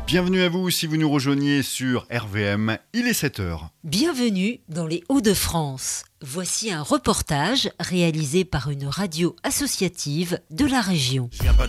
Bienvenue à vous si vous nous rejoignez sur RVM, il est 7h. Bienvenue dans les Hauts-de-France. Voici un reportage réalisé par une radio associative de la région.